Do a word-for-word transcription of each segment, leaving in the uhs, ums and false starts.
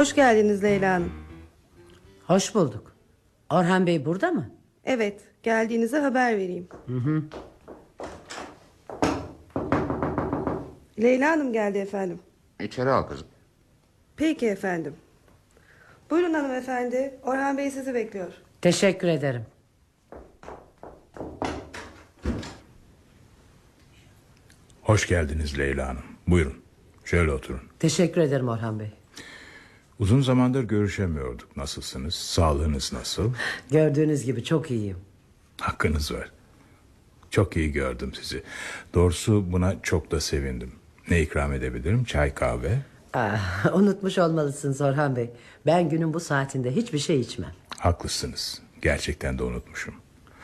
Hoş geldiniz Leyla Hanım. Hoş bulduk. Orhan Bey burada mı? Evet, geldiğinize haber vereyim. Hı hı. Leyla Hanım geldi efendim. İçeri al kızım. Peki efendim. Buyurun hanımefendi. Orhan Bey sizi bekliyor. Teşekkür ederim. Hoş geldiniz Leyla Hanım. Buyurun. Şöyle oturun. Teşekkür ederim Orhan Bey. Uzun zamandır görüşemiyorduk. Nasılsınız? Sağlığınız nasıl? Gördüğünüz gibi çok iyiyim. Hakkınız var. Çok iyi gördüm sizi. Doğrusu buna çok da sevindim. Ne ikram edebilirim? Çay, kahve? Ah, unutmuş olmalısınız Orhan Bey. Ben günün bu saatinde hiçbir şey içmem. Haklısınız. Gerçekten de unutmuşum.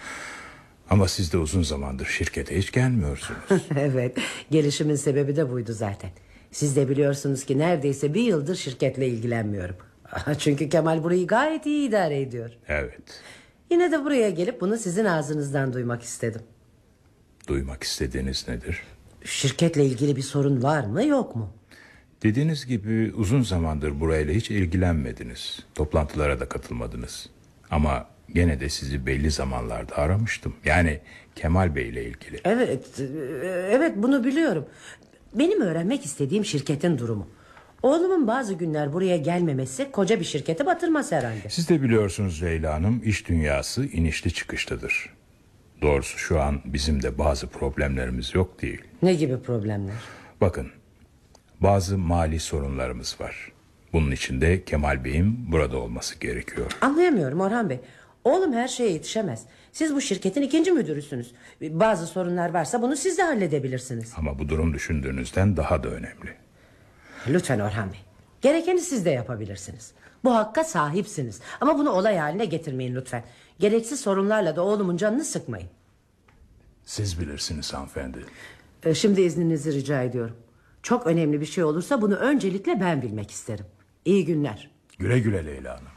Ama siz de uzun zamandır şirkete hiç gelmiyorsunuz. Evet, gelişimin sebebi de buydu zaten. Siz de biliyorsunuz ki neredeyse bir yıldır şirketle ilgilenmiyorum. Çünkü Kemal burayı gayet iyi idare ediyor. Evet. Yine de buraya gelip bunu sizin ağzınızdan duymak istedim. Duymak istediğiniz nedir? Şirketle ilgili bir sorun var mı yok mu? Dediğiniz gibi uzun zamandır burayla hiç ilgilenmediniz. Toplantılara da katılmadınız. Ama gene de sizi belli zamanlarda aramıştım. Yani Kemal Bey ile ilgili. Evet, evet bunu biliyorum. Benim öğrenmek istediğim şirketin durumu. Oğlumun bazı günler buraya gelmemesi koca bir şirketi batırmaz herhalde. Siz de biliyorsunuz Leyla Hanım, iş dünyası inişli çıkışlıdır. Doğrusu şu an bizim de bazı problemlerimiz yok değil. Ne gibi problemler? Bakın, bazı mali sorunlarımız var. Bunun için de Kemal Bey'in burada olması gerekiyor. Anlayamıyorum Orhan Bey. Oğlum her şeye yetişemez. Siz bu şirketin ikinci müdürüsünüz. Bazı sorunlar varsa bunu siz de halledebilirsiniz. Ama bu durum düşündüğünüzden daha da önemli. Lütfen Orhan Bey. Gerekeni siz de yapabilirsiniz. Bu hakka sahipsiniz. Ama bunu olay haline getirmeyin lütfen. Gereksiz sorunlarla da oğlumun canını sıkmayın. Siz bilirsiniz hanımefendi. Ee, Şimdi izninizi rica ediyorum. Çok önemli bir şey olursa bunu öncelikle ben bilmek isterim. İyi günler. Güle güle Leyla Hanım.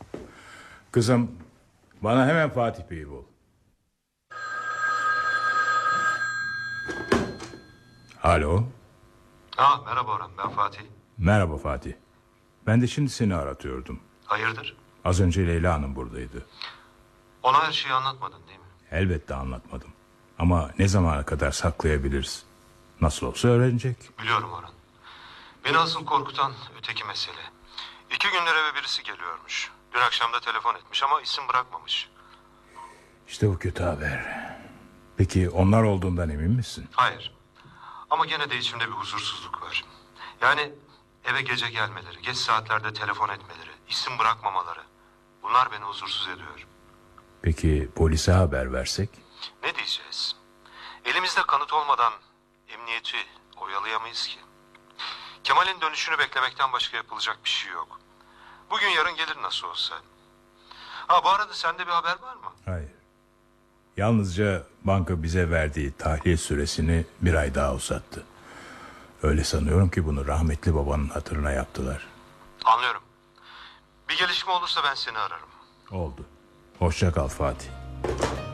Kızım, bana hemen Fatih Bey'i bul. Alo. Aa, merhaba Orhan, ben Fatih. Merhaba Fatih. Ben de şimdi seni aratıyordum. Hayırdır? Az önce Leyla Hanım buradaydı. Ona her şeyi anlatmadın değil mi? Elbette anlatmadım. Ama ne zamana kadar saklayabiliriz? Nasıl olsa öğrenecek. Biliyorum Orhan. Beni asıl korkutan öteki mesele. İki gündür eve birisi geliyormuş. Dün akşam da telefon etmiş ama isim bırakmamış. İşte bu kötü haber. Peki onlar olduğundan emin misin? Hayır. Ama gene de içimde bir huzursuzluk var. Yani eve gece gelmeleri, geç saatlerde telefon etmeleri, isim bırakmamaları. Bunlar beni huzursuz ediyor. Peki polise haber versek? Ne diyeceğiz? Elimizde kanıt olmadan emniyeti oyalayamayız ki. Kemal'in dönüşünü beklemekten başka yapılacak bir şey yok. Bugün yarın gelir nasıl olsa. Ha, bu arada sende bir haber var mı? Hayır. Yalnızca banka bize verdiği tahliye süresini bir ay daha uzattı. Öyle sanıyorum ki bunu rahmetli babanın hatırına yaptılar. Anlıyorum. Bir gelişme olursa ben seni ararım. Oldu. Hoşça kal Fatih.